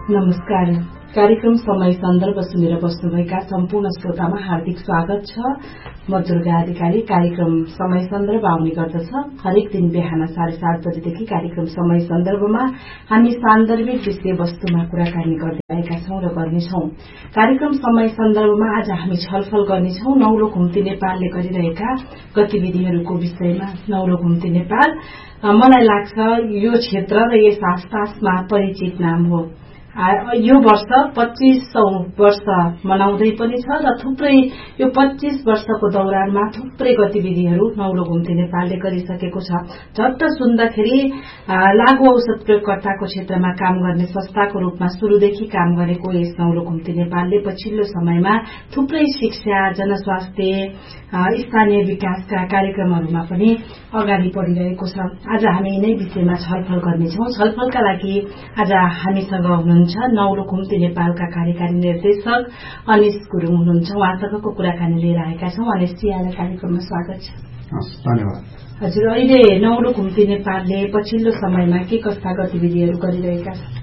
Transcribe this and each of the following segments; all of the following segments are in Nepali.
नमस्कार। कार्यक्रम समय सन्दर्भ सुनेर बस्नुभएका सम्पूर्ण श्रोतामा हार्दिक स्वागत छ। म दुर्गा अधिकारी। कार्यक्रम समय सन्दर्भ आउने गर्दछ हरेक दिन बिहान 7:30 बजेदेखि। कार्यक्रम समय सन्दर्भमा हामी सान्दर्भिक विषयवस्तुमा कुराकानी गर्दै आएका छौं र गर्नेछौं। कार्यक्रम समय सन्दर्भमा आज हामी छलफल गर्नेछौं नौलो घुम्ती नेपालले गरिरहेका गतिविधिहरूको विषयमा। नौलो घुम्ती नेपाल मलाई लाग्छ यो क्षेत्र र यस आसपासमा परिचित नाम हो। यो वर्ष 25औं वर्ष मनाउँदै पनि छ र थुप्रै यो 25 वर्षको दौरानमा थुप्रै गतिविधिहरू नौलो घुम्ती नेपालले गरिसकेको छ। झट्ट सुन्दाखेरि लागू औषध प्रयोगकर्ताको क्षेत्रमा काम गर्ने संस्थाको रूपमा शुरूदेखि काम गरेको यस नौलो घुम्ती नेपालले पछिल्लो समयमा थुप्रै शिक्षा, जनस्वास्थ्य, स्थानीय विकासका कार्यक्रमहरूमा पनि अगाडि बढ़िरहेको छ। आज हामी यिनै विषयमा छलफल गर्नेछौं। छलफलका लागि आज हामीसँग हुनुहुन्छ नौलो घुम्ती नेपालका कार्यकारी निर्देशक अनिश गुरुङ हुनुहुन्छ। उहाँसँगको कुराकानी लिएर आएका छौं। अनिश जी, आज कार्यक्रममा स्वागत छ। धन्यवाद। हजुर, अहिले नौलो घुम्ती नेपालले पछिल्लो समयमा के कस्ता गतिविधिहरू गरिरहेका छन्?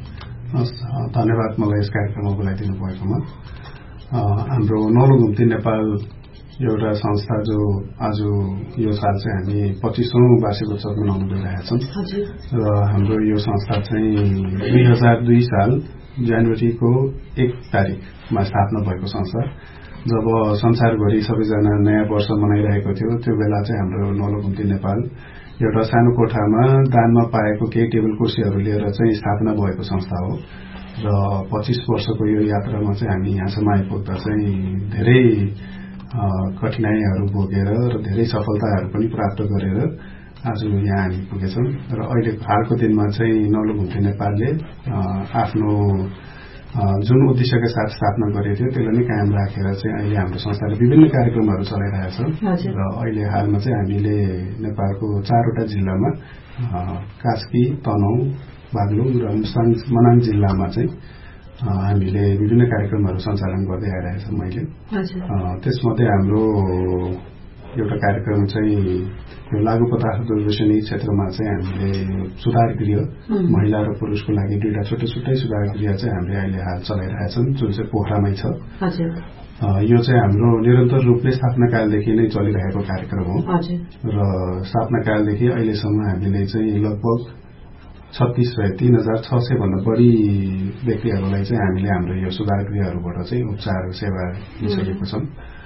धन्यवाद मलाई यस कार्यक्रममा बोलाइदिनु भएकोमा। हाम्रो नौलो घुम्ती नेपाल एउटा संस्था जो आज यो साल चाहिँ हामी 25औं वार्षिक उत्सव मनाउन गइरहेका छौं र हाम्रो यो संस्था चाहिँ 2002 साल जनवरीको 1 तारिकमा स्थापना भएको संस्था। जब संसारभरि सबैजना नयाँ वर्ष मनाइरहेको थियो त्यो बेला चाहिँ हाम्रो नौलो घुम्ती नेपाल एउटा सानो कोठामा दानमा पाएको केही टेबल कुर्सीहरू लिएर चाहिँ स्थापना भएको संस्था हो र 25 वर्षको यो यात्रामा चाहिँ हामी यहाँसम्म आइपुग्दा चाहिँ धेरै कठिनाईहरू भोगेर र धेरै सफलताहरू पनि प्राप्त गरेर आज यहाँ हामी पुगेछौं र अहिले हालको दिनमा चाहिँ नौलो घुम्ती नेपालले आफ्नो जुन उद्देश्यका साथ स्थापना गरेको थियो त्यसलाई नै कायम राखेर चाहिँ अहिले हाम्रो संस्थाले विभिन्न कार्यक्रमहरू चलाइरहेछ र अहिले हालमा चाहिँ हामीले नेपालको 4वटा जिल्लामा कास्की, तनहुँ, बागलुङ र मनाङ जिल्लामा चाहिँ हामीले विभिन्न कार्यक्रमहरू सञ्चालन गर्दै आइरहेको छौं। मैले त्यसमध्ये हाम्रो एउटा कार्यक्रम चाहिँ यो लागू पदार्थ दुर्व्यसनी क्षेत्रमा चाहिँ हामीले सुधार गृह महिला र पुरुषको लागि 2टा छुट्टै सुधार गृह चाहिँ हामीले अहिले हाल चलाइरहेका छौं जुन चाहिँ पोखरामै छ। यो चाहिँ हाम्रो निरन्तर रूपले स्थापना कालदेखि नै चलिरहेको कार्यक्रम हो र स्थापना कालदेखि अहिलेसम्म हामीले चाहिँ लगभग 36,600 भन्दा बढी व्यक्तिहरूलाई चाहिँ हामीले हाम्रो यो सुधार गृहहरूबाट चाहिँ उपचार सेवा दिइसकेको छौं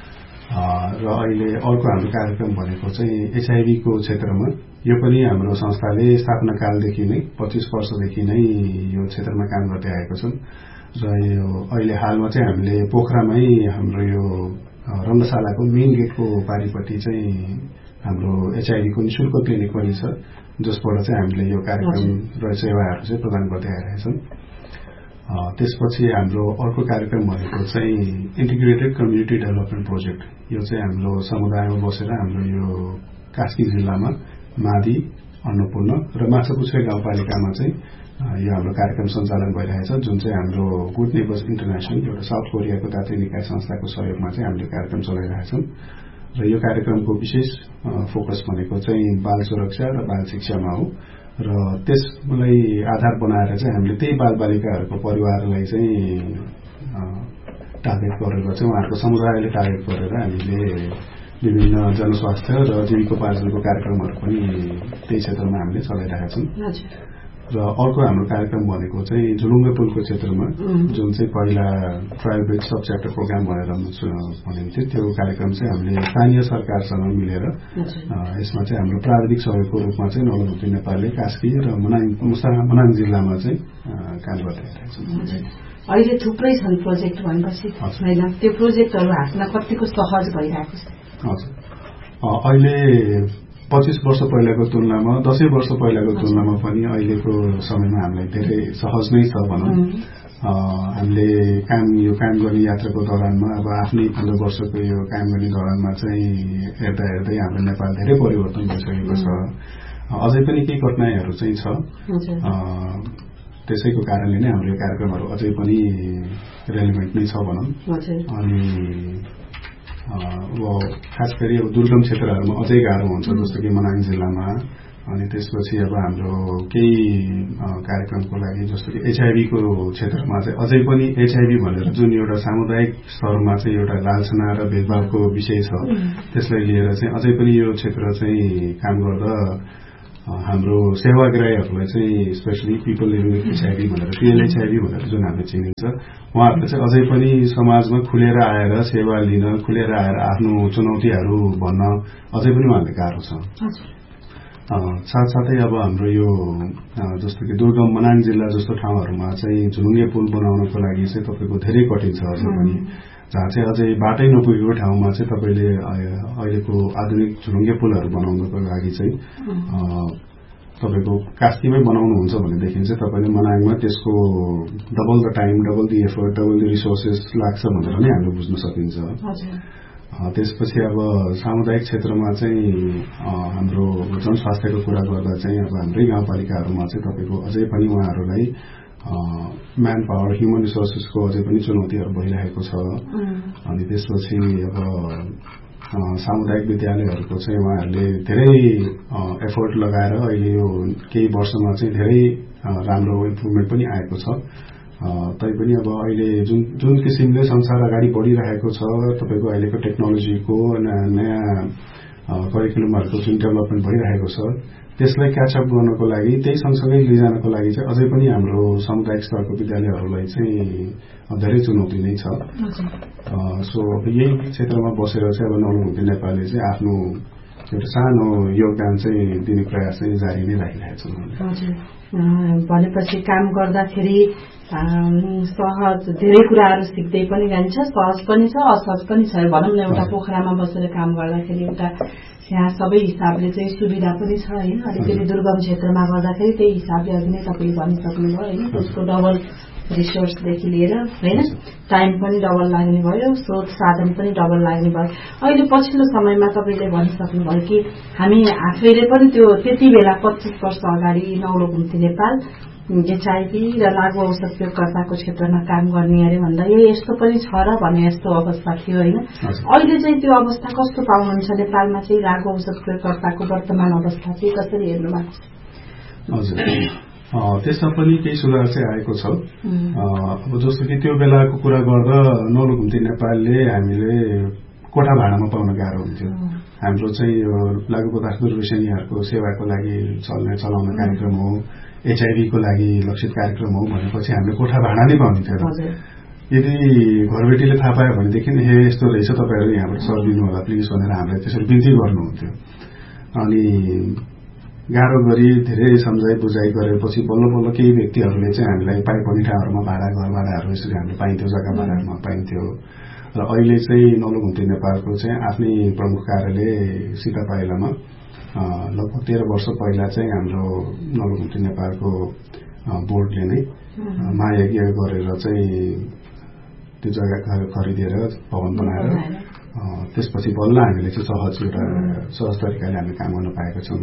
र अहिले अर्को हाम्रो कार्यक्रम भनेको चाहिँ HIV को क्षेत्रमा। यो पनि हाम्रो संस्थाले स्थापना कालदेखि नै 25 वर्षदेखि नै यो क्षेत्रमा काम गर्दै आएको छन् र यो अहिले हालमा चाहिँ हामीले पोखरामै हाम्रो यो रङ्गशालाको मेन गेटको पारिपट्टि चाहिँ हाम्रो HIV को निशुल्क क्लिनिक पनि छ जसबाट चाहिँ हामीले यो कार्यक्रम र सेवाहरू चाहिँ प्रदान गर्दै आइरहेका छौं। त्यसपछि हाम्रो अर्को कार्यक्रम भनेको चाहिँ इन्टिग्रेटेड कम्युनिटी डेभलपमेन्ट प्रोजेक्ट। यो चाहिँ हाम्रो समुदायमा बसेर हाम्रो यो कास्की जिल्लामा मादी, अन्नपूर्ण र माछापुच्छ्रे गाउँपालिकामा चाहिँ यो हाम्रो कार्यक्रम सञ्चालन भइरहेछ जुन चाहिँ हाम्रो गुड नेबर्स इन्टरनेशनल एउटा साउथ कोरियाको दात्री निकाय संस्थाको सहयोगमा चाहिँ हामीले कार्यक्रम चलाइरहेका छौं र यो कार्यक्रमको विशेष फोकस भनेको चाहिँ बाल सुरक्षा र बाल शिक्षामा हो र त्यसलाई आधार बनाएर चाहिँ हामीले त्यही बालबालिकाहरूको परिवारलाई चाहिँ टार्गेट गरेर चाहिँ उहाँहरूको समुदायले टार्गेट गरेर हामीले विभिन्न जनस्वास्थ्य र जीविकोपार्जनको कार्यक्रमहरू पनि त्यही क्षेत्रमा हामीले चलाइरहेका छौं र अर्को हाम्रो कार्यक्रम भनेको चाहिँ झुलुङ्गे पुलको क्षेत्रमा जुन चाहिँ पहिला ट्रायल बेस्ड सब च्याप्टर प्रोग्राम भनेर भनिन्थ्यो त्यो कार्यक्रम चाहिँ हामीले स्थानीय सरकारसँग मिलेर यसमा चाहिँ हाम्रो प्राविधिक सहयोगको रूपमा चाहिँ नौलो घुम्ती नेपालले कास्की र मनाङ जिल्लामा चाहिँ काम गरिरहेका छौं। अहिले थुप्रै छन् प्रोजेक्ट भनेपछि हैन, त्यो प्रोजेक्टहरू हातमा कतिको सहज भइरहेको छ? हजुर, अहिले 25 वर्ष पहिलाको तुलनामा 10 वर्ष पहिलाको तुलनामा पनि अहिलेको समयमा हामीलाई धेरै सहज नै छ भनौं। हामीले यो काम गर्ने यात्राको दौरानमा अब आफ्नै 15 वर्षको यो काम गर्ने दौरानमा चाहिँ हेर्दा हाम्रो नेपाल धेरै परिवर्तन भइसकेको छ। अझै पनि केही कठिनाईहरू चाहिँ छ। त्यसैको कारणले नै हाम्रो यो कार्यक्रमहरू अझै पनि रेलेभेन्ट नै छ भनौं। अनि खास गरी अब दुर्गम क्षेत्रहरूमा अझै गाह्रो हुन्छ जस्तो कि मनाङ जिल्लामा अनि त्यसपछि अब हाम्रो केही कार्यक्रमको लागि जस्तो कि एचआईभीको क्षेत्रमा चाहिँ अझै पनि एचआईभी भनेर जुन एउटा सामुदायिक स्तरमा चाहिँ एउटा लालसना र भेदभावको विषय छ त्यसलाई लिएर चाहिँ अझै पनि यो क्षेत्र चाहिँ काम गर्दा हाम्रो सेवाग्राहीहरूलाई चाहिँ specially people living with HIV भनेर पिएलएचआईभी भनेर जुन हामीले चिनिन्छ उहाँहरूले चाहिँ अझै पनि समाजमा खुलेर आएर सेवा लिन खुलेर आएर आफ्नो चुनौतीहरू भन्न अझै पनि उहाँहरूले गाह्रो छ। साथसाथै अब हाम्रो यो जस्तो कि दुर्गम मनाङ जिल्ला जस्तो ठाउँहरूमा चाहिँ झुलुङ्गे पुल बनाउनको लागि चाहिँ तपाईँको धेरै कठिन छ अझै पनि, जहाँ चाहिँ अझै बाटै नपुगेको ठाउँमा चाहिँ तपाईँले अहिलेको आधुनिक झुलुङ्गे पुलहरू बनाउनको लागि चाहिँ तपाईँको कास्कीमै बनाउनुहुन्छ भनेदेखि चाहिँ तपाईँले मनाङमा त्यसको double the time, double the effort, double the resources लाग्छ भनेर नै हामीले बुझ्न सकिन्छ। त्यसपछि अब सामुदायिक क्षेत्रमा चाहिँ हाम्रो जनस्वास्थ्यको कुरा गर्दा चाहिँ अब हाम्रै गाउँपालिकाहरूमा चाहिँ तपाईँको अझै पनि उहाँहरूलाई म्यान पावर, ह्युमन रिसोर्सेसको अझै पनि चुनौतीहरू भइरहेको छ। अनि त्यसपछि अब सामुदायिक विद्यालयहरूको चाहिँ उहाँहरूले धेरै एफोर्ट लगाएर अहिले यो केही वर्षमा चाहिँ धेरै राम्रो इम्प्रुभमेन्ट पनि आएको छ। तैपनि अब अहिले जुन किसिमले संसार अगाडि बढिरहेको छ, तपाईँको अहिलेको टेक्नोलोजीको नयाँ करिकुलमहरूको जुन डेभलपमेन्ट भइरहेको छ त्यसलाई क्याचअप गर्नको लागि, त्यही सँगसँगै लिइजानको लागि चाहिँ अझै पनि हाम्रो सामुदायिक स्तरको विद्यालयहरूलाई चाहिँ धेरै चुनौती नै छ। सो यही क्षेत्रमा बसेर चाहिँ अब नवलगुम्ती नेपालले चाहिँ आफ्नो एउटा सानो योगदान चाहिँ दिने प्रयास चाहिँ जारी नै राखिरहेको छ। भनेपछि काम गर्दाखेरि सहज धेरै कुराहरू सिक्दै पनि जान्छ, सहज पनि छ असहज पनि छ। भनौँ न एउटा पोखरामा बसेर काम गर्दाखेरि एउटा यहाँ सबै हिसाबले चाहिँ सुविधा पनि छ होइन, अलिकति दुर्गम क्षेत्रमा गर्दाखेरि त्यही हिसाबले अघि नै तपाईँले भनिसक्नुभयो होइन, त्यसको डबल रिसोर्सदेखि लिएर होइन टाइम पनि डबल लाग्ने भयो, स्रोत साधन पनि डबल लाग्ने भयो। अहिले पछिल्लो समयमा तपाईँले भनिसक्नुभयो कि हामी आफैले पनि त्यो त्यति बेला 25 वर्ष अगाडि नवलगुम्ती नेपाल एचआईभी र लागू औषध प्रयोगकर्ताको क्षेत्रमा काम गर्ने अरे भन्दा यस्तो पनि छ र भन्ने यस्तो अवस्था थियो होइन। अहिले चाहिँ त्यो अवस्था कस्तो पाउनुहुन्छ? नेपालमा चाहिँ लागू औषध प्रयोगकर्ताको वर्तमान अवस्था चाहिँ कसरी हेर्नु भएको छ? हजुर, त्यसमा पनि केही सुधार चाहिँ आएको छ। अब जस्तो कि त्यो बेलाको कुरा गर्दा नवलगुम्ती नेपालले हामीले कोठा भाडामा पाउन गाह्रो हुन्थ्यो। हाम्रो चाहिँ यो लागू पदार्थ दुर्व्यसनीहरूको सेवाको लागि चलाउने कार्यक्रम हो, एचआईभीको लागि लक्षित कार्यक्रम हो भनेपछि हामीले कोठा भाडा नै पाउने थियो। यदि घरबेटीले थाहा पायो भनेदेखि हे यस्तो रहेछ तपाईँहरू यहाँबाट सर्दिनु होला प्लिज भनेर हामीलाई त्यसरी बिन्ती गर्नुहुन्थ्यो। अनि गाह्रो गरी धेरै सम्झाइ बुझाइ गरेपछि बल्ल बल्ल केही व्यक्तिहरूले चाहिँ हामीलाई पाइपर्ने ठाउँहरूमा भाडा, घर भाडाहरू यसरी हामीले पाइन्थ्यो, जग्गा भाडाहरूमा पाइन्थ्यो। र अहिले चाहिँ नवलगुम्ती नेपालको चाहिँ आफ्नै प्रमुख कार्यालय सीतापाइलामा लगभग 13 वर्ष पहिला चाहिँ हाम्रो नवलगुम्ती नेपालको बोर्डले नै महायज्ञ गरेर चाहिँ त्यो जग्गा खरिदेर भवन बनाएर त्यसपछि बल्ल हामीले चाहिँ सहज तरिकाले हामीले काम गर्न पाएका छौँ।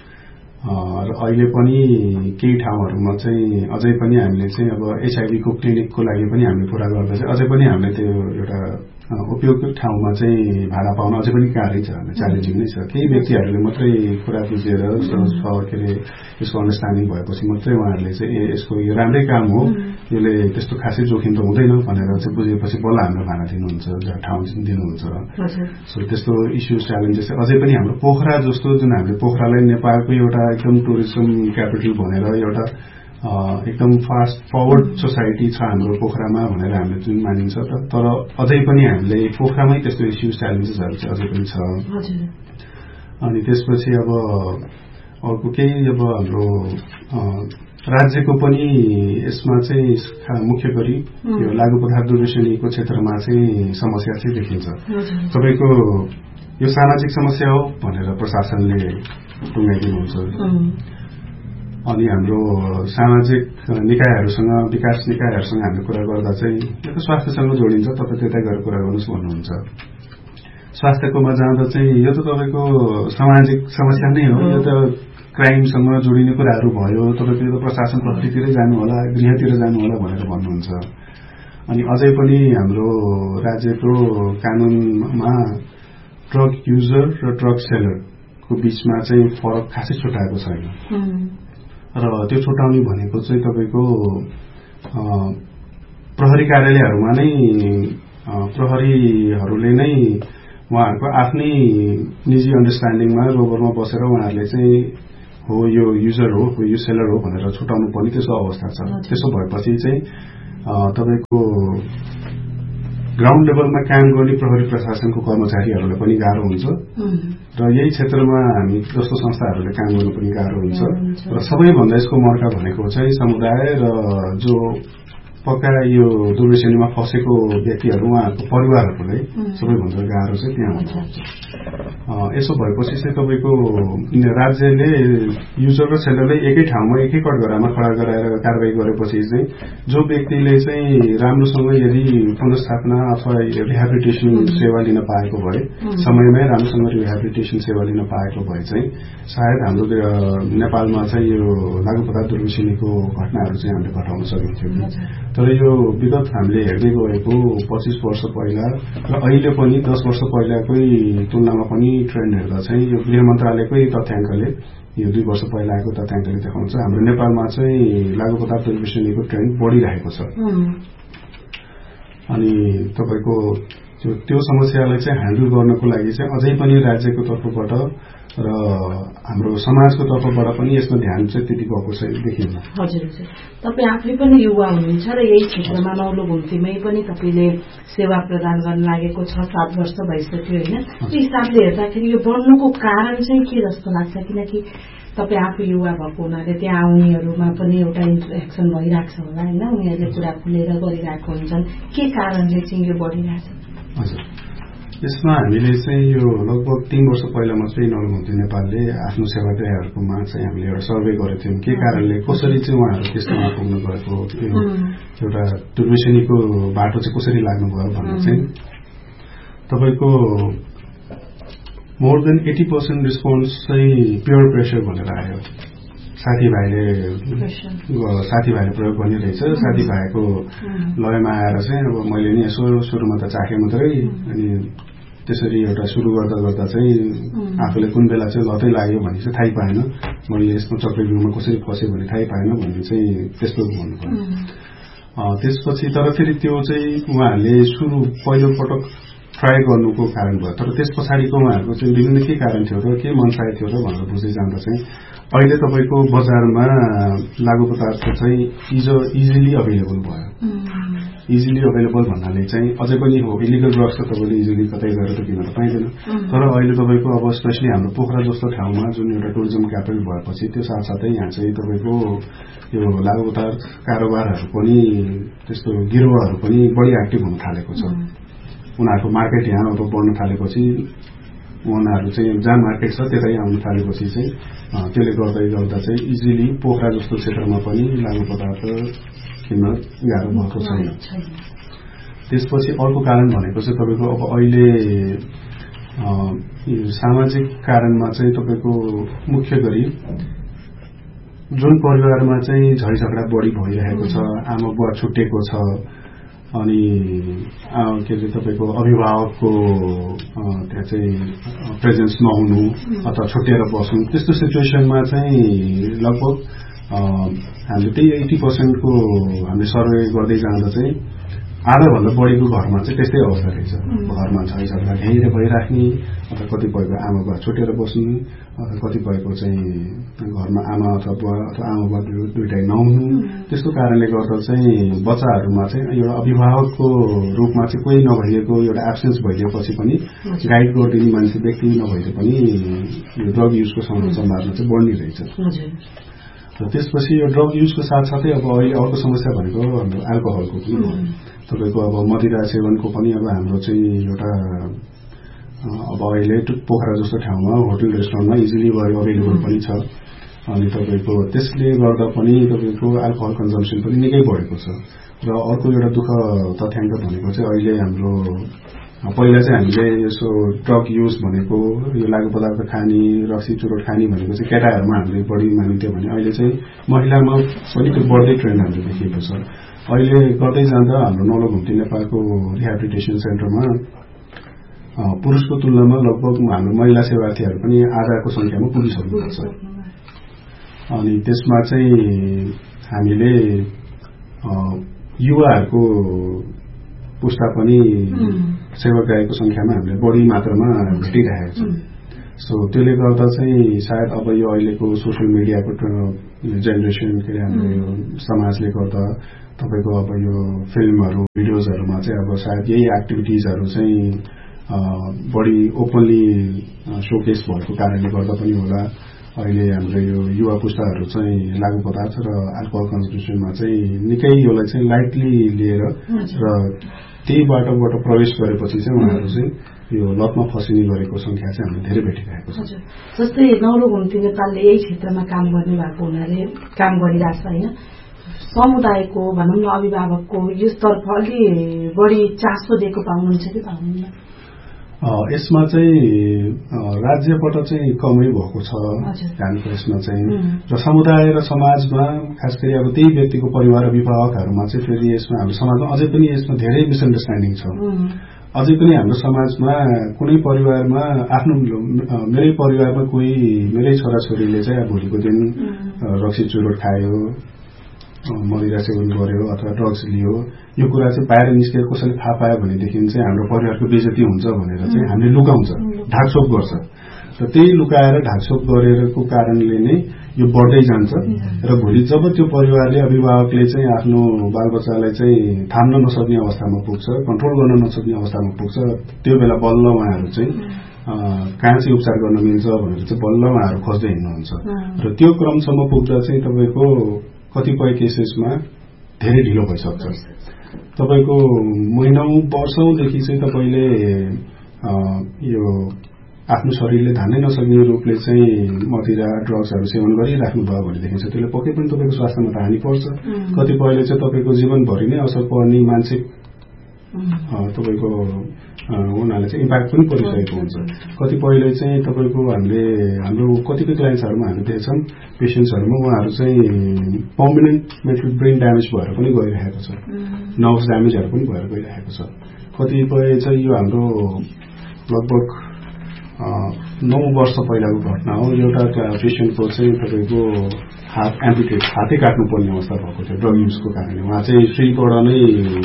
र अहिले पनि केही ठाउँहरूमा चाहिँ अझै पनि हामीले चाहिँ अब एचआईभीको क्लिनिकको लागि पनि हामीले कुरा गर्दा चाहिँ अझै पनि हामीले त्यो एउटा उपयोगी ठाउँमा चाहिँ भाडा पाउन अझै पनि गाह्रै छ, च्यालेन्जिङ नै छ। केही व्यक्तिहरूले मात्रै कुरा बुझेर के अरे यसको अन्डरस्ट्यान्डिङ भएपछि मात्रै उहाँहरूले चाहिँ यसको यो राम्रै काम हो, यसले त्यस्तो खासै जोखिम त हुँदैन भनेर चाहिँ बुझेपछि बल्ल हाम्रो भाडा दिनुहुन्छ, ठाउँ दिनुहुन्छ। सो त्यस्तो इस्युज च्यालेन्जेस अझै पनि हाम्रो पोखरा जस्तो जुन हामीले पोखरालाई नेपालको एउटा एकदम टुरिज्म क्यापिटल भनेर एउटा एकदम फास्ट फरवर्ड सोसाइटी छ हाम्रो पोखरामा भनेर हामीले जुन मानिन्छ, तर अझै पनि हामीले पोखरामै त्यस्तो इस्युज च्यालेन्जेसहरू चाहिँ अझै पनि छ। अनि त्यसपछि अब अर्को केही अब हाम्रो राज्यको पनि यसमा चाहिँ मुख्य गरी यो लागू पदार्थ दुर्व्यसनीको क्षेत्रमा चाहिँ समस्या चाहिँ देखिन्छ। तपाईँको यो सामाजिक समस्या हो भनेर प्रशासनले टुङ्गाइदिनुहुन्छ। अनि हाम्रो सामाजिक निकायहरूसँग, विकास निकायहरूसँग हामीले कुरा गर्दा चाहिँ यो त स्वास्थ्यसँग जोडिन्छ, तपाईँ त्यतै गएर कुरा गर्नुहोस् भन्नुहुन्छ। स्वास्थ्यकोमा जाँदा चाहिँ यो त तपाईँको सामाजिक समस्या नै हो, यो त क्राइमसँग जोडिने कुराहरू भयो, तपाईँको यो त प्रशासन प्रहरीतिरै जानु होला, गृहतिर जानु होला भनेर भन्नुहुन्छ। अनि अझै पनि हाम्रो राज्यको कानूनमा ड्रग युजर र ड्रग सेलरको को बीचमा चाहिँ फरक खासै छुट्याएको छैन र त्यो छुट्याउने भनेको चाहिँ तपाईको प्रहरी कार्यालयहरूमा नै प्रहरीहरूले नै उहाँहरूको आफ्नै निजी अन्डरस्ट्यान्डिङमा रोबरमा बसेर उहाँहरूले चाहिँ हो यो युजर हो यो सेलर हो भनेर छुटाउनु पर्ने त्यसो अवस्था छ। त्यसो भएपछि चाहिँ तपाईको ग्राउन्ड लेभलमा काम गर्ने प्रहरी प्रशासनको कर्मचारीहरूलाई पनि गाह्रो हुन्छ र यही क्षेत्रमा हामी जस्तो संस्थाहरूले काम गर्नु पनि गाह्रो हुन्छ र सबैभन्दा यसको मर्का भनेको चाहिँ समुदाय र जो पक्का यो दुर्व्यसनीमा फसेको व्यक्तिहरू उहाँहरूको परिवारहरूलाई सबैभन्दा गाह्रो चाहिँ त्यहाँ हुन्छ। यसो भएपछि चाहिँ तपाईको राज्यले युजर र सेलरलाई एकै ठाउँमा एकै कटघरामा खडा गराएर कारबाही गरेपछि चाहिँ जो व्यक्तिले चाहिँ राम्रोसँग यदि पुनर्स्थापना अथवा रिहेबिलिटेसन सेवा लिन पाएको भए समयमै राम्रोसँग रिहेबिलिटेसन सेवा लिन पाएको भए चाहिँ सायद हाम्रो नेपालमा चाहिँ यो लागु पदार्थ दुर्व्यसनीको घटनाहरू चाहिँ हामीले घटाउन सकिन्थ्यो। तर यो विगत हामीले हेर्दै गएको 25 वर्ष पहिला र अहिले पनि 10 वर्ष पहिलाकै तुलनामा पनि ट्रेन्ड हेर्दा चाहिँ यो गृह मन्त्रालयकै तथ्याङ्कले यो 2 वर्ष पहिलाको तथ्याङ्कले देखाउँछ हाम्रो नेपालमा चाहिँ लागु पदार्थ दुर्व्यसनीको ट्रेन्ड बढिरहेको छ। अनि तपाईको त्यो समस्यालाई चाहिँ ह्यान्डल गर्नको लागि चाहिँ अझै पनि राज्यको तर्फबाट र हाम्रो समाजको तर्फबाट पनि यसमा ध्यान चाहिँ त्यति गएको छैन देखिन्न। हजुर हजुर, तपाईँ आफै पनि युवा हुनुहुन्छ र यही क्षेत्रमा नौलो घुम्तीमै पनि तपाईँले सेवा प्रदान गर्न लागेको 6-7 वर्ष भइसक्यो होइन। त्यो हिसाबले हेर्दाखेरि यो बढ्नुको कारण चाहिँ के जस्तो लाग्छ? किनकि तपाईँ आफू युवा भएको हुनाले त्यहाँ आउनेहरूमा पनि एउटा इन्टरेक्सन भइरहेको छ होला होइन, उनीहरूले कुरा खुलेर गरिरहेको हुन्छन्, के कारणले चाहिँ यो बढिरहेछ? हजुर, यसमा हामीले चाहिँ यो लगभग 3 वर्ष पहिला मात्रै नौलो घुम्ती नेपालले आफ्नो सेवाग्राहीहरूकोमा चाहिँ हामीले एउटा सर्वे गरेको थियौँ के कारणले कसरी चाहिँ उहाँहरू त्यसमा पुग्न गएको एउटा दुर्व्यसनीको बाटो चाहिँ कसरी लाग्नुभयो भन्ने चाहिँ तपाईँको मोर देन 80% रिस्पोन्स चाहिँ प्योर प्रेसर भनेर आयो। साथीभाइले प्रयोग गर्ने रहेछ। साथीभाइको लयमा आएर चाहिँ अब मैले नि यसो सुरुमा त चाखेँ मात्रै अनि त्यसरी एउटा सुरु गर्दा गर्दा चाहिँ आफूले कुन बेला चाहिँ लतै लाग्यो भन्ने चाहिँ थाहै पाएन, मैले यसमा चक्रव्यूहमा कसरी फसेँ भन्ने थाहै पाएन भन्ने चाहिँ त्यस्तो भन्नुपर्यो। त्यसपछि तर फेरि त्यो चाहिँ उहाँहरूले सुरु पहिलो पटक ट्राई गर्नुको कारण भयो, तर त्यस पछाडिको उहाँहरूको चाहिँ विभिन्न के कारण थियो र के मनसाय थियो र भनेर बुझ्दै जाँदा चाहिँ अहिले तपाईँको बजारमा लागु पदार्थ चाहिँ इजिली अभाइलेबल भयो। इजिली अभाइलेबल भन्नाले चाहिँ अझै पनि हो इलिगल ड्रग्स त तपाईँले इजिली कतै गएर त किन्न त पाइँदैन, तर अहिले तपाईँको अब स्पेसली हाम्रो पोखरा जस्तो ठाउँमा जुन एउटा टुरिज्म क्यापिटल भएपछि त्यो साथसाथै यहाँ चाहिँ तपाईँको यो लागु पदार्थ कारोबारहरू पनि त्यस्तो गिरोहहरू पनि बढी एक्टिभ हुन थालेको छ। उनीहरूको मार्केट यहाँ अब बढ्न थालेपछि उनीहरू चाहिँ जहाँ मार्केट छ त्यतै आउन थालेपछि चाहिँ त्यसले गर्दा चाहिँ इजिली पोखरा जस्तो क्षेत्रमा पनि लागु पदार्थ किन्न गाह्रो भएको छैन। त्यसपछि अर्को कारण भनेको चाहिँ तपाईँको अब अहिले सामाजिक कारणमा चाहिँ तपाईँको मुख्य गरी जुन परिवारमा चाहिँ झैझगडा बढी भइरहेको छ, आमा बुवा छुट्टेको छ अनि के अरे तपाईँको अभिभावकको त्यहाँ चाहिँ प्रेजेन्स नहुनु अथवा छुट्टिएर बस्नु त्यस्तो सिचुएसनमा चाहिँ लगभग हामीले त्यही 80% को हामीले सर्वे गर्दै जाँदा चाहिँ आधाभन्दा बढीको घरमा चाहिँ त्यस्तै अवस्था रहेछ। घरमा झैझगडा घेरै भइराख्ने अथवा कतिपयको आमा बुवा छुटेर बस्नु अथवा कतिपयको चाहिँ घरमा आमा अथवा बुवा अथवा आमा बुवा दुइटै नहुनु, त्यस्तो कारणले गर्दा चाहिँ बच्चाहरूमा चाहिँ एउटा अभिभावकको रूपमा चाहिँ कोही नभइएको एउटा एब्सेन्स भइदिएपछि पनि गाइड गरिदिने मान्छे व्यक्ति नभइदिए पनि यो ड्रग युजको सम्भावना चाहिँ बढ्ने रहेछ। र त्यसपछि यो ड्रग युजको साथसाथै अब अहिले अर्को समस्या भनेको हाम्रो एल्कोहलको पनि हो। तपाईँको अब मदिरा सेवनको पनि अब हाम्रो चाहिँ एउटा अब अहिले पोखरा जस्तो ठाउँमा होटल रेस्टुरेन्टमा इजिली अभाइलेबल पनि छ अनि तपाईँको त्यसले गर्दा पनि तपाईँको एल्कोहल कन्जम्सन पनि निकै बढेको छ। र अर्को एउटा दुःख तथ्याङ्क भनेको चाहिँ अहिले हाम्रो पहिला चाहिँ हामीले यसो ड्रग युज भनेको यो लागु पदार्थ खाने रक्सी चुरोट खाने भनेको चाहिँ केटाहरूमा हामीले बढी मानिन्थ्यो भने अहिले चाहिँ महिलामा पनि त्यो बढ्दै ट्रेन्ड हामीले देखिएको छ। अहिले गर्दै जाँदा हाम्रो नौलो घुम्ती नेपालको रिहेबिलिटेसन सेन्टरमा पुरुषको तुलनामा लगभग हाम्रो महिला सेवार्थीहरू पनि आधाको संख्यामा पुगिसक्नु छ। अनि त्यसमा चाहिँ हामीले युवाहरूको पुस्ता पनि सेवाग्राहीको संख्यामा हामीले बढी मात्रामा भेटिरहेको छ। सो त्यसले गर्दा चाहिँ सायद अब यो अहिलेको सोसियल मिडियाको जेनेरेसन के अरे हाम्रो यो समाजले गर्दा तपाईको अब यो फिल्महरू भिडियोजहरूमा चाहिँ अब सायद यही एक्टिभिटिजहरू चाहिँ बढी ओपनली शोकेस भएको कारणले गर्दा पनि होला अहिले हाम्रो यो युवा पुस्ताहरू चाहिँ लागु पदार्थ र अल्कोहल कन्जम्सनमा चाहिँ निकै यसलाई चाहिँ लाइटली लिएर र त्यही बाटोबाट प्रवेश गरेपछि चाहिँ उनीहरू चाहिँ यो लतमा फसिने गरेको संख्या चाहिँ हामीले धेरै भेटिरहेको छ। जस्तै नौलो घुम्ती नेपालले यही क्षेत्रमा काम गर्ने भएको हुनाले काम गरिरहेछ होइन, समुदायको भनौँ न अभिभावकको यसतर्फ अलि बढी चासो दिएको पाउनुहुन्छ कि पाउनुहुन्न? यसमा चाहिँ राज्यबाट चाहिँ कमै भएको छ ध्यानको यसमा चाहिँ र समुदाय र समाजमा खास गरी अब त्यही व्यक्तिको परिवार अभिभावकहरूमा चाहिँ फेरि यसमा हाम्रो समाजमा अझै पनि यसमा धेरै मिसअन्डरस्ट्यान्डिङ छ। अझै पनि हाम्रो समाजमा कुनै परिवारमा आफ्नो मेरै परिवारमा कोही मेरै छोराछोरीले चाहिँ अब भोलिको दिन रक्सी चुरोट खायो, मदिरा सेवन गर्यो अथवा ड्रग्स लियो, यो कुरा चाहिँ बाहिर निस्केर कसैले थाहा पायो भनेदेखि चाहिँ हाम्रो परिवारको बेइज्जती हुन्छ भनेर चाहिँ हामीले लुकाउँछ, ढाकछोप गर्छ र त्यही लुकाएर ढाकछोप गरेको कारणले नै यो बढ्दै जान्छ र भोलि जब त्यो परिवारले अभिभावकले चाहिँ आफ्नो बालबच्चालाई चाहिँ थाम्न नसक्ने अवस्थामा पुग्छ, कन्ट्रोल गर्न नसक्ने अवस्थामा पुग्छ, त्यो बेला बल्ल उहाँहरू चाहिँ कहाँ चाहिँ उपचार गर्न मिल्छ भनेर चाहिँ बल्ल उहाँहरू खोज्दै हिँड्नुहुन्छ र त्यो क्रमसम्म पुग्दा चाहिँ तपाईँको कतिपय केसेसमा धेरै ढिलो भइसक्छ। तपाईको महिनौं वर्षौंदेखि चाहिँ तपाईले यो आफ्नो शरीरले धान्नै नसक्ने रूपले चाहिँ मदिरा ड्रग्सहरू सेवन गरिराख्नु भयो भनेदेखि चाहिँ त्यसले पक्कै पनि तपाईको स्वास्थ्यमा त हानि पर्छ। कतिपयले चाहिँ तपाईको जीवनभरि नै असर पर्ने मानसिक तपाईको उनीहरूले चाहिँ इम्प्याक्ट पनि परिसकेको हुन्छ। कतिपयले चाहिँ तपाईको हाम्रो कतिपय क्लाइन्ट्सहरूमा हामीले देख्छौँ पेसेन्ट्सहरूमा उहाँहरू चाहिँ पर्मानेन्ट मेन्टल ब्रेन ड्यामेज भएर पनि गइरहेको छ, नर्भस ड्यामेजहरू पनि भएर गइरहेको छ। कतिपय चाहिँ यो हाम्रो लगभग 9 वर्ष पहिलाको घटना हो। एउटा पेसेन्टको चाहिँ तपाईँको हातै काट्नुपर्ने अवस्था भएको थियो ड्रग युजको कारणले। उहाँ चाहिँ फ्रीबाट नै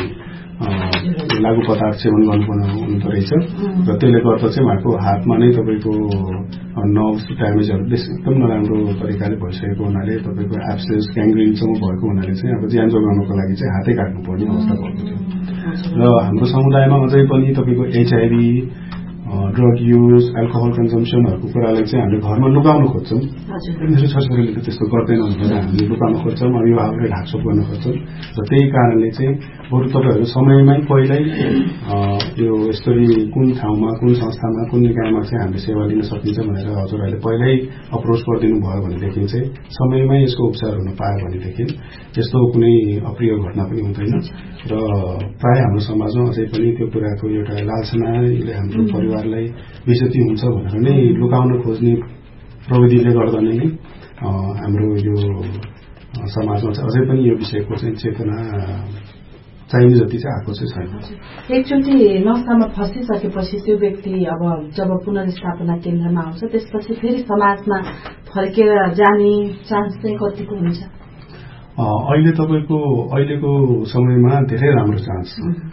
लागु पदार्थ सेवन गर्नुपर्ने हुँदो रहेछ र त्यसले गर्दा चाहिँ उहाँको हातमा नै तपाईँको नर्भस ड्यामेजहरू एकदम नराम्रो तरिकाले भइसकेको हुनाले तपाईँको एब्सेस ग्याङ्ग्रिनसम्म भएको हुनाले चाहिँ अब ज्यान जोगाउनको लागि चाहिँ हातै काट्नुपर्ने अवस्था भएको थियो। र हाम्रो समुदायमा अझै पनि तपाईँको एचआईभी, ड्रग युज, एल्कोहल कन्जम्सनहरूको कुरालाई चाहिँ हामीले घरमा लुकाउन खोज्छौँ। मेरो छोराछोरीले त त्यस्तो गर्दैनन् भनेर हामीले लुकाउन खोज्छौँ, अभिभावकले ढाकछोप गर्न खोज्छौँ र त्यही कारणले चाहिँ बरु तपाईँहरू समयमै पहिल्यै यो यसरी कुन ठाउँमा, कुन संस्थामा, कुन निकायमा चाहिँ हामीले सेवा लिन सकिन्छ भनेर हजुरहरूले पहिल्यै अप्रोच गरिदिनु भयो भनेदेखि चाहिँ समयमै यसको उपचार हुन पायो भनेदेखि त्यस्तो कुनै अप्रिय घटना पनि हुँदैन र प्राय हाम्रो समाजमा अझै पनि त्यो कुराको एउटा लालसाले हाम्रो परिवारलाई बेइज्जती हुन्छ भनेर नै लुकाउन खोज्ने प्रविधिले गर्दा नै हाम्रो यो समाजमा चाहिँ अझै पनि यो विषयको चाहिँ चेतना चाहिने जति चाहिँ आएको चाहिँ छैन। एकचोटि नशामा फसिसकेपछि त्यो व्यक्ति अब जब पुनर्स्थापना केन्द्रमा आउँछ त्यसपछि फेरि समाजमा फर्केर जाने चान्स चाहिँ कतिको हुन्छ? अहिले तपाईँको अहिलेको समयमा धेरै राम्रो चान्स।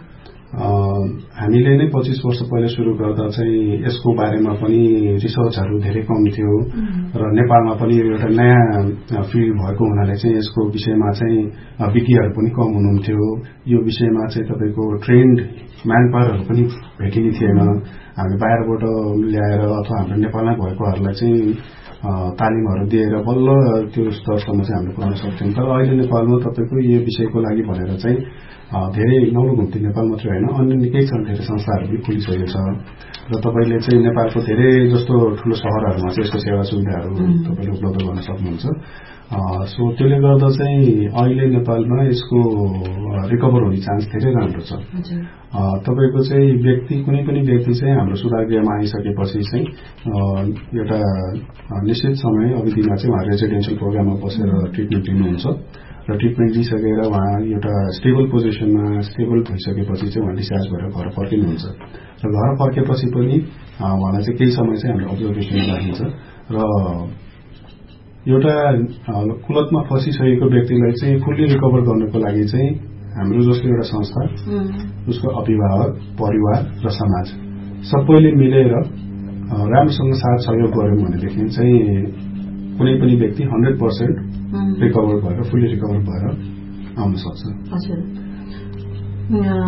हामीले नै 25 वर्ष पहिला सुरु गर्दा चाहिँ यसको बारेमा पनि रिसर्चहरू धेरै कम थियो र नेपालमा पनि एउटा नयाँ फिल्ड भएको हुनाले चाहिँ यसको विषयमा चाहिँ विज्ञहरू पनि कम हुनुहुन्थ्यो। यो विषयमा चाहिँ तपाईँको ट्रेन्ड म्यान पावरहरू पनि भेटिने थिएन। हामी बाहिरबाट ल्याएर अथवा हाम्रो नेपालमै भएकोहरूलाई चाहिँ तालिमहरू दिएर बल्ल त्यो स्तरसम्म चाहिँ हामीले पुर्याउन सक्थ्यौँ। तर अहिले नेपालमा तपाईँको यो विषयको लागि भनेर चाहिँ धेरै नौलो घुम्ती नेपाल मात्रै होइन अन्य निकै छन्, धेरै संस्थाहरू पनि खुलिसकेको छ र तपाईँले चाहिँ नेपालको धेरै जस्तो ठुलो सहरहरूमा चाहिँ यसको सेवा सुविधाहरू तपाईँले उपलब्ध गर्न सक्नुहुन्छ। सो त्यसले गर्दा चाहिँ अहिले नेपालमा यसको रिकभर हुने चान्स धेरै राम्रो छ। तपाईँको चाहिँ कुनै पनि व्यक्ति चाहिँ हाम्रो सुधार गृहमा आइसकेपछि चाहिँ एउटा निश्चित समय अवधिमा चाहिँ उहाँ रेजिडेन्सियल प्रोग्राममा बसेर ट्रिटमेन्ट लिनुहुन्छ र ट्रिटमेन्ट लिइसकेर उहाँ एउटा स्टेबल पोजिसनमा स्टेबल भइसकेपछि चाहिँ उहाँ डिस्चार्ज भएर घर फर्किनुहुन्छ र घर फर्केपछि पनि उहाँलाई चाहिँ केही समय चाहिँ हाम्रो अब्जर्भेसनमा राखिन्छ र एउटा कुलतमा फसिसकेको व्यक्तिलाई चाहिँ फुल्ली रिकभर गर्नको लागि चाहिँ हाम्रो जस्तो एउटा संस्था उसको अभिभावक परिवार र समाज सबैले मिलेर राम्रोसँग साथ सहयोग गर्यौं भनेदेखि चाहिँ कुनै पनि व्यक्ति 100% रिकभर भएर फुल्ली रिकभर भएर आउन सक्छ।